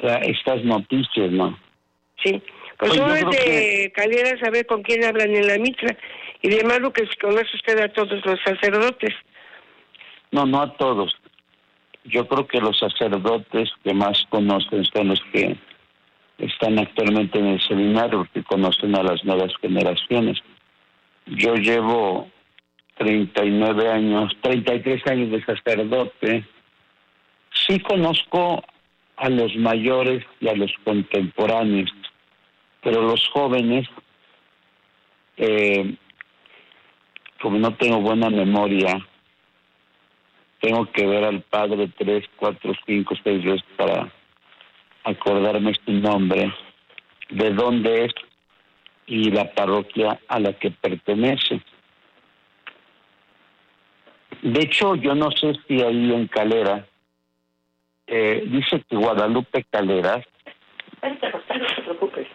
estas noticias, ¿no? Sí, pues Oye, uno yo es creo de Calera saber con quién hablan en la mitra, y de malo que conoce usted a todos los sacerdotes. No a todos. Yo creo que los sacerdotes que más conocen son los que están actualmente en el seminario, porque conocen a las nuevas generaciones. Yo llevo 39 años, 33 años de sacerdote. Sí conozco a los mayores y a los contemporáneos, pero los jóvenes, como no tengo buena memoria, tengo que ver al padre 3, 4, 5, 6 veces para acordarme su nombre, de dónde es y la parroquia a la que pertenece. De hecho, yo no sé si ahí en Calera, dice que Guadalupe Caleras, No te preocupes.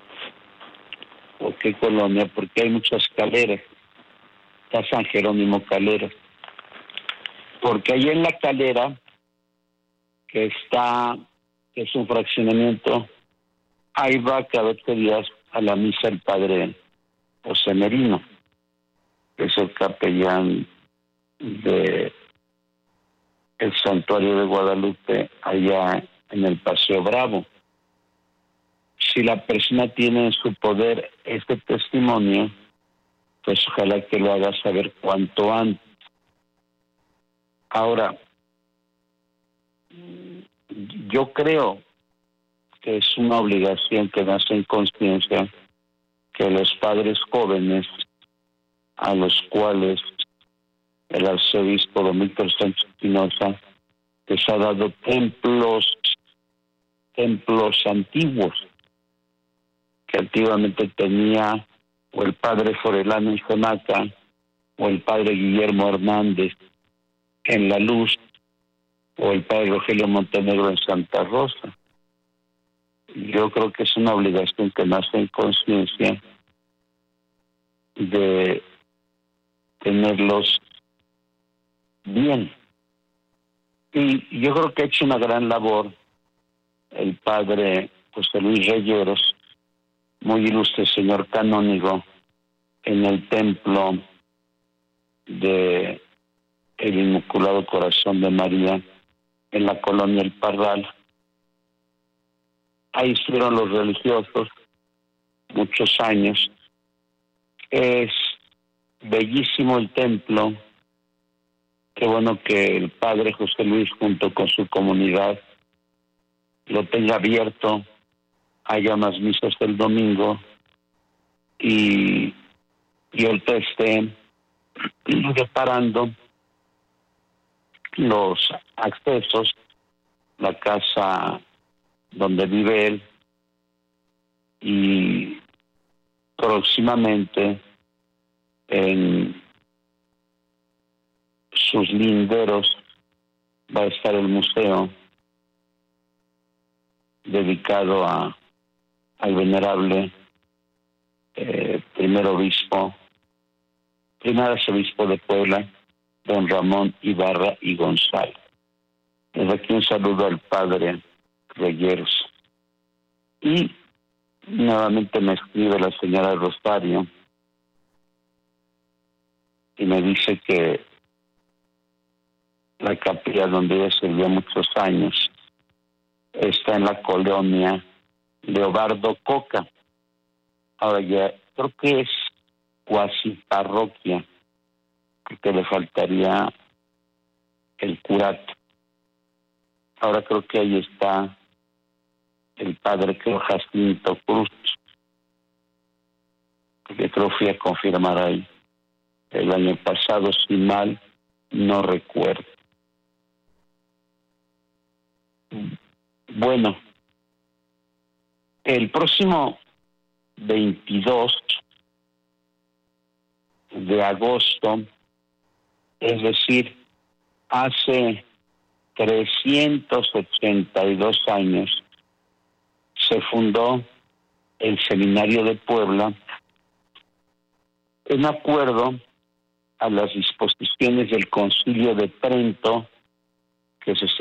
o qué colonia, porque hay muchas Caleras, está San Jerónimo Caleras, porque ahí en la Calera, que es un fraccionamiento, ahí va cada 8 días a la misa el padre José Merino, que es el capellán de el santuario de Guadalupe allá en el Paseo Bravo. Si la persona tiene en su poder este testimonio, pues ojalá que lo haga saber cuanto antes. Ahora, yo creo que es una obligación que nace en conciencia que los padres jóvenes, a los cuales el arzobispo Domínguez Sánchez Espinosa les ha dado templos antiguos que antiguamente tenía o el padre Forelano en Jonaca o el padre Guillermo Hernández en La Luz o el padre Rogelio Montenegro en Santa Rosa. Yo creo que es una obligación que nace en conciencia de tenerlos bien. Y yo creo que ha hecho una gran labor el padre José Luis Reyeros, muy ilustre señor canónigo, en el templo de el Inmaculado Corazón de María, en la colonia El Parral. Ahí estuvieron los religiosos muchos años. Es bellísimo el templo. Qué bueno que el padre José Luis, junto con su comunidad, lo tenga abierto, haya más misas el domingo y ahorita esté reparando los accesos, la casa donde vive él, y próximamente en sus linderos va a estar el museo dedicado al venerable primer arzobispo de Puebla, don Ramón Ibarra y González. Desde aquí un saludo al padre Reyeros. Y nuevamente me escribe la señora Rosario y me dice que la capilla donde ella sirvió muchos años está en la colonia Leobardo Coca. Ahora ya creo que es cuasi parroquia, porque le faltaría el curato. Ahora creo que ahí está el padre Jacinto Cruz, porque creo fui a confirmar ahí el año pasado, si mal no recuerdo. Bueno, el próximo 22 de agosto, es decir, hace 382 años, se fundó el Seminario de Puebla en acuerdo a las disposiciones del Concilio de Trento, que se